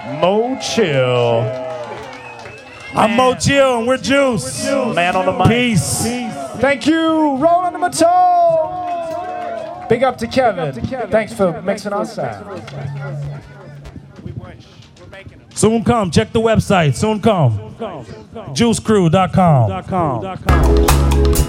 Mo Chill. I'm Mo Chill and we're Juice. Man on the mic. Peace. Thank you, Roland Matone. Big up to Kevin. Thanks for mixing our sound. Soon come. Check the website. Soon come. JuiceCrew.com.